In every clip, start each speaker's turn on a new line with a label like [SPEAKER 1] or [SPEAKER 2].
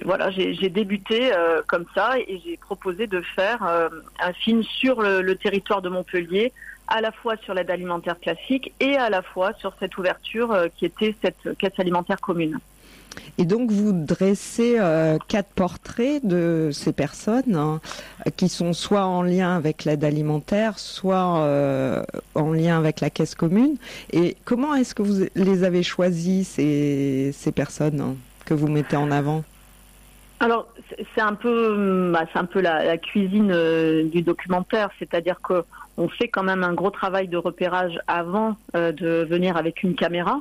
[SPEAKER 1] j'ai débuté comme ça et j'ai proposé de faire un film sur le territoire de Montpellier, à la fois sur l'aide alimentaire classique et à la fois sur cette ouverture qui était cette caisse alimentaire commune.
[SPEAKER 2] Et donc vous dressez 4 portraits de ces personnes qui sont soit en lien avec l'aide alimentaire, soit en lien avec la caisse commune. Et comment est-ce que vous les avez choisis, ces personnes que vous mettez en avant ?
[SPEAKER 1] Alors c'est un peu la cuisine du documentaire, c'est-à-dire que on fait quand même un gros travail de repérage avant de venir avec une caméra.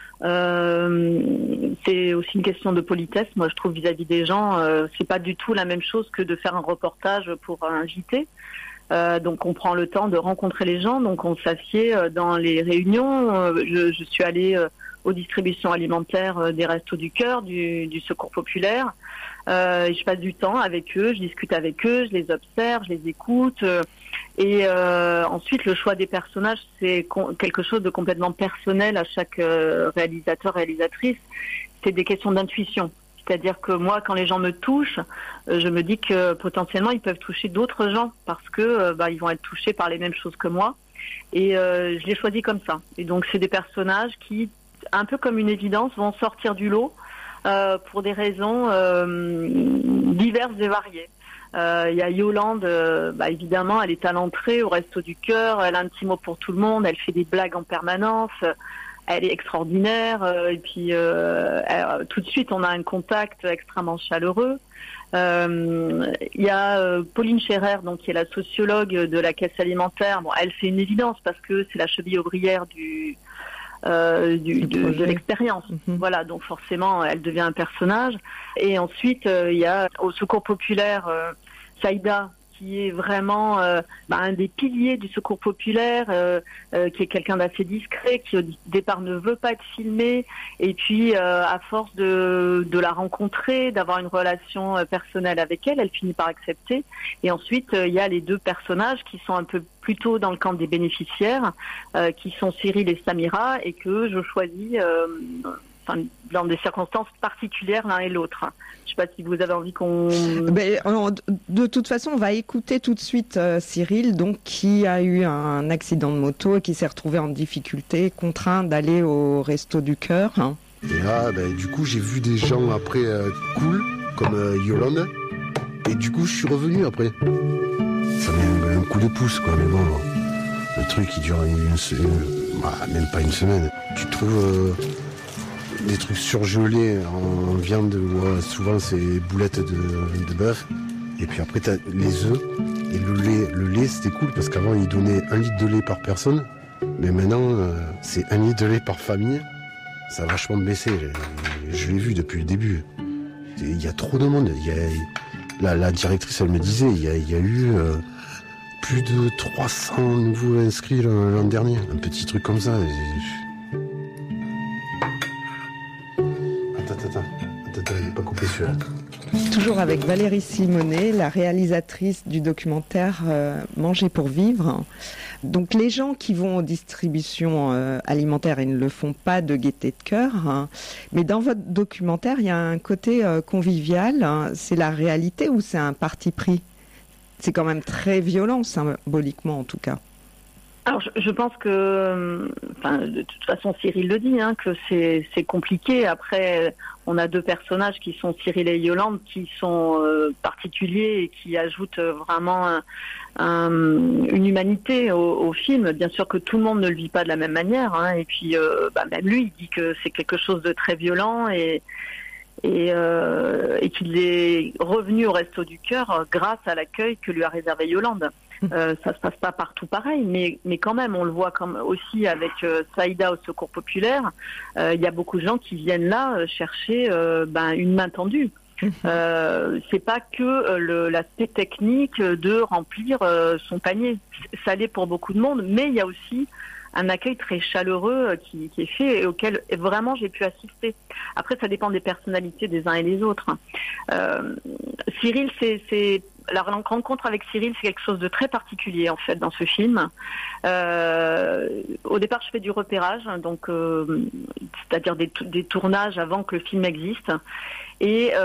[SPEAKER 1] C'est aussi une question de politesse, moi je trouve, vis-à-vis des gens. C'est pas du tout la même chose que de faire un reportage pour un JT. Donc on prend le temps de rencontrer les gens, donc on s'assied dans les réunions. Je suis allée aux distributions alimentaires des Restos du Cœur, du Secours Populaire. Je passe du temps avec eux, je discute avec eux, je les observe, je les écoute. Et ensuite, le choix des personnages, c'est quelque chose de complètement personnel à chaque réalisateur, réalisatrice. C'est des questions d'intuition. C'est-à-dire que moi, quand les gens me touchent, je me dis que potentiellement, ils peuvent toucher d'autres gens parce que ils vont être touchés par les mêmes choses que moi. Et je les choisis comme ça. Et donc, c'est des personnages qui, un peu comme une évidence, vont sortir du lot pour des raisons diverses et variées. Il y a Yolande, évidemment, elle est à l'entrée au Resto du Cœur, elle a un petit mot pour tout le monde, elle fait des blagues en permanence, elle est extraordinaire, et puis tout de suite on a un contact extrêmement chaleureux. Il y a Pauline Scherrer, donc qui est la sociologue de la caisse alimentaire. Bon, elle c'est une évidence parce que c'est la cheville ouvrière de l'expérience. Voilà, donc forcément elle devient un personnage. Et ensuite il y a au Secours Populaire Saïda, qui est vraiment un des piliers du Secours Populaire, qui est quelqu'un d'assez discret, qui au départ ne veut pas être filmé, et puis à force de la rencontrer, d'avoir une relation personnelle avec elle, elle finit par accepter. Et ensuite il y a les deux personnages qui sont un peu plutôt dans le camp des bénéficiaires, qui sont Cyril et Samira, et que je choisis dans des circonstances particulières l'un et l'autre. Je ne sais pas si vous avez envie qu'on...
[SPEAKER 2] De toute façon, on va écouter tout de suite Cyril, donc, qui a eu un accident de moto et qui s'est retrouvé en difficulté, contraint d'aller au Resto du Cœur.
[SPEAKER 3] Et là, du coup, j'ai vu des gens après cool, comme Yolande, et du coup, je suis revenu après. Ça met un coup de pouce, quoi, mais bon, le truc, il dure même pas une semaine. Tu trouves... des trucs surgelés en viande, souvent c'est boulettes de bœuf. Et puis après t'as les œufs et le lait. Le lait c'était cool parce qu'avant ils donnaient 1 litre de lait par personne. Mais maintenant c'est 1 litre de lait par famille. Ça a vachement baissé. Je l'ai vu depuis le début. Il y a trop de monde. La directrice elle me disait, il y a eu plus de 300 nouveaux inscrits l'an dernier. Un petit truc comme ça. Attends, il n'est pas coupé celui-là.
[SPEAKER 2] Toujours avec Valérie Simonet, la réalisatrice du documentaire Manger pour vivre. Donc les gens qui vont aux distributions alimentaires, ils ne le font pas de gaieté de cœur. Mais dans votre documentaire, il y a un côté convivial. C'est la réalité ou c'est un parti pris ? C'est quand même très violent, symboliquement en tout cas.
[SPEAKER 1] Alors je pense que, de toute façon Cyril le dit, que c'est compliqué. Après, on a deux personnages qui sont Cyril et Yolande, qui sont particuliers et qui ajoutent vraiment une humanité au film. Bien sûr que tout le monde ne le vit pas de la même manière, et puis même lui, il dit que c'est quelque chose de très violent et qu'il est revenu au Resto du Cœur grâce à l'accueil que lui a réservé Yolande. Ça se passe pas partout pareil, mais quand même, on le voit comme aussi avec Saïda au Secours Populaire. Il y a beaucoup de gens qui viennent là chercher une main tendue. C'est pas que l'aspect technique de remplir son panier. Ça l'est pour beaucoup de monde, mais il y a aussi un accueil très chaleureux qui est fait et auquel vraiment j'ai pu assister. Après, ça dépend des personnalités des uns et des autres. Cyril, la rencontre avec Cyril, c'est quelque chose de très particulier en fait dans ce film. Au départ, je fais du repérage, donc c'est-à-dire des tournages avant que le film existe. Et